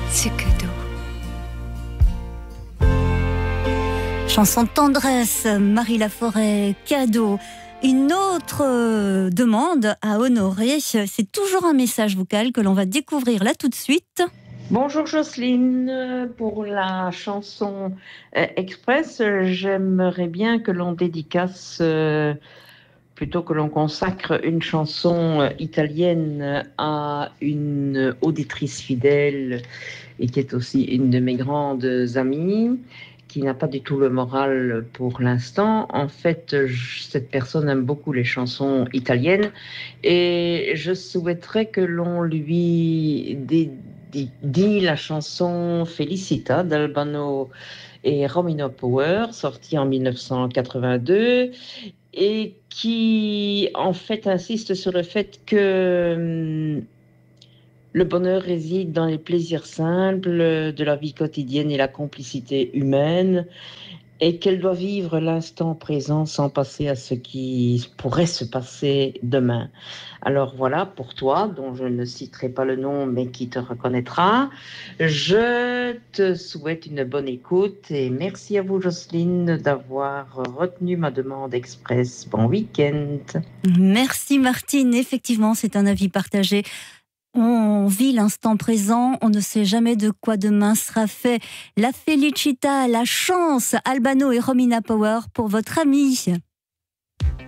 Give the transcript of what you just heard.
c'est cadeau. Chanson de tendresse, Marie Laforêt, cadeau. Une autre demande à honorer, c'est toujours un message vocal que l'on va découvrir là tout de suite. Bonjour Jocelyne, pour la chanson Express, j'aimerais bien que l'on dédicace, plutôt que l'on consacre une chanson italienne à une auditrice fidèle et qui est aussi une de mes grandes amies, qui n'a pas du tout le moral pour l'instant. En fait, cette personne aime beaucoup les chansons italiennes et je souhaiterais que l'on lui dit la chanson Felicita d'Albano et Romina Power, sortie en 1982, et qui en fait insiste sur le fait que le bonheur réside dans les plaisirs simples de la vie quotidienne et la complicité humaine, et qu'elle doit vivre l'instant présent sans penser à ce qui pourrait se passer demain. Alors voilà, pour toi, dont je ne citerai pas le nom, mais qui te reconnaîtra, je te souhaite une bonne écoute et merci à vous, Jocelyne, d'avoir retenu ma demande express. Bon week-end. Merci Martine, effectivement c'est un avis partagé. On vit l'instant présent, on ne sait jamais de quoi demain sera fait. La felicita, la chance, Albano et Romina Power pour votre ami.